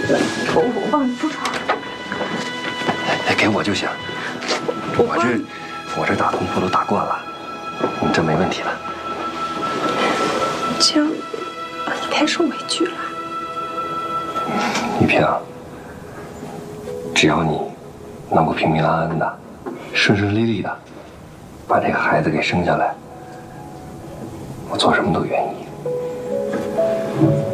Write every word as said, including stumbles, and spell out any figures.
我我帮你铺床。 哎，给我就行。我这我这打通铺都打惯了，你这没问题了。 江，你太受委屈了。 玉萍，只要你能够平平安安的、顺顺利利的把这个孩子给生下来，我做什么都愿意。